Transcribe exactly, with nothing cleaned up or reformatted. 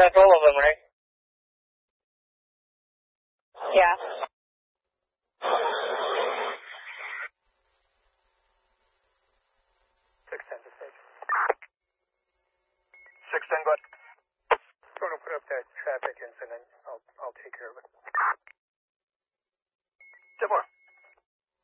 That's all of them, right? Yeah. Six ten to stage. Six ten, go ahead. Going to put up that traffic incident. I'll I'll take care of it. Ten more.